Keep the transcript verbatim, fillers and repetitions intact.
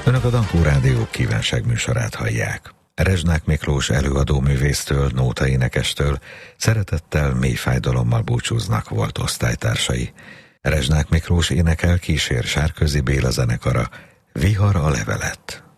Önök a Dankó Rádió kívánságműsorát hallják. Rezsnák Miklós előadóművésztől, nótaénekestől szeretettel, mély fájdalommal búcsúznak volt osztálytársai. Rezsnák Miklós énekel, kísér Sárközi Béla zenekara, Vihar a levelet.